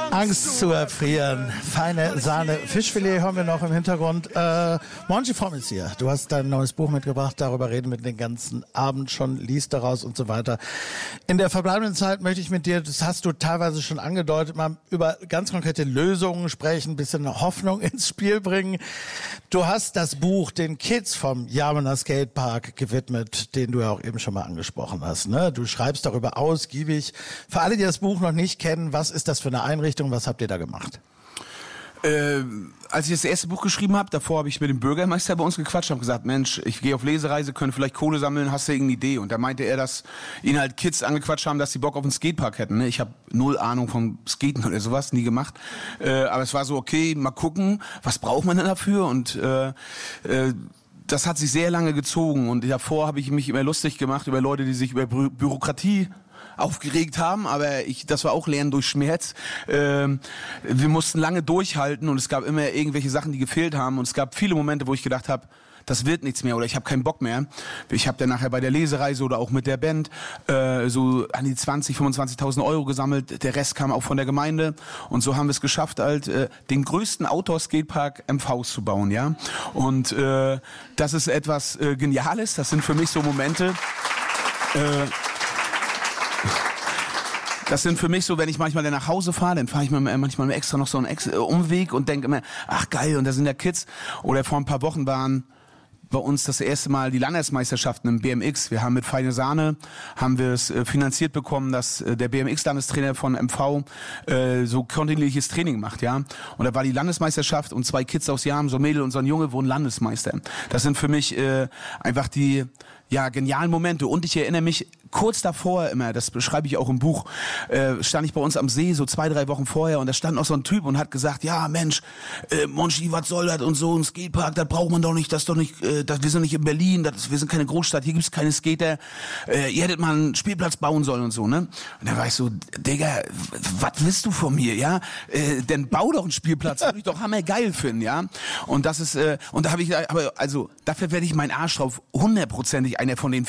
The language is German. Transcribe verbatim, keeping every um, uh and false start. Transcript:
Angst zu erfrieren. Feine Sahne. Fischfilet haben wir noch im Hintergrund. Äh, Monchi Fromm ist hier. Du hast dein neues Buch mitgebracht. Darüber reden wir den ganzen Abend schon. Liest daraus und so weiter. In der verbleibenden Zeit möchte ich mit dir, das hast du teilweise schon angedeutet, mal über ganz konkrete Lösungen sprechen, ein bisschen Hoffnung ins Spiel bringen. Du hast das Buch den Kids vom Yamuna Skatepark gewidmet, den du ja auch eben schon mal angesprochen hast. Ne? Du schreibst darüber ausgiebig. Für alle, die das Buch noch nicht kennen, was ist das für eine Einrichtung? Was habt ihr da gemacht? Äh, als ich das erste Buch geschrieben habe, davor habe ich mit dem Bürgermeister bei uns gequatscht, habe gesagt, Mensch, ich gehe auf Lesereise, können vielleicht Kohle sammeln, hast du irgendeine Idee? Und da meinte er, dass ihn halt Kids angequatscht haben, dass sie Bock auf einen Skatepark hätten. Ne? Ich habe null Ahnung vom Skaten oder sowas, nie gemacht. Äh, aber es war so, okay, mal gucken, was braucht man denn dafür? Und äh, äh, das hat sich sehr lange gezogen. Und davor habe ich mich immer lustig gemacht über Leute, die sich über Bü- Bürokratie aufgeregt haben, aber ich, das war auch Lernen durch Schmerz. Ähm, wir mussten lange durchhalten und es gab immer irgendwelche Sachen, die gefehlt haben und es gab viele Momente, wo ich gedacht habe, das wird nichts mehr oder ich habe keinen Bock mehr. Ich habe dann nachher bei der Lesereise oder auch mit der Band äh, so an die zwanzig, fünfundzwanzigtausend Euro gesammelt. Der Rest kam auch von der Gemeinde und so haben wir es geschafft, halt äh, den größten Outdoor-Skatepark M Vs zu bauen, ja. Und äh, das ist etwas äh, Geniales. Das sind für mich so Momente. Äh, Das sind für mich so, wenn ich manchmal dann nach Hause fahre, dann fahre ich mir manchmal extra noch so einen Ex- Umweg und denke immer, ach geil, und da sind ja Kids. Oder vor ein paar Wochen waren bei uns das erste Mal die Landesmeisterschaften im B M X. Wir haben mit Feine Sahne, haben wir es äh, finanziert bekommen, dass äh, der B M X-Landestrainer von M V äh, so kontinuierliches Training macht, ja. Und da war die Landesmeisterschaft und zwei Kids aus Jam, so ein Mädel und so ein Junge, wurden Landesmeister. Das sind für mich äh, einfach die ja genialen Momente. Und ich erinnere mich, kurz davor immer, das beschreibe ich auch im Buch, äh, stand ich bei uns am See, so zwei, drei Wochen vorher und da stand noch so ein Typ und hat gesagt, ja Mensch, äh, Monchi, was soll das und so, ein Skatepark, das braucht man doch nicht, das doch nicht, äh, das, wir sind nicht in Berlin, das, wir sind keine Großstadt, hier gibt's keine Skater, äh, ihr hättet mal einen Spielplatz bauen sollen und so, ne? Und da war ich so, Digga, was willst du von mir, ja? Äh, denn bau doch einen Spielplatz, würde ich doch hammergeil finden, ja? Und das ist, äh, und da habe ich, aber also, dafür werde ich meinen Arsch drauf hundertprozentig einer von den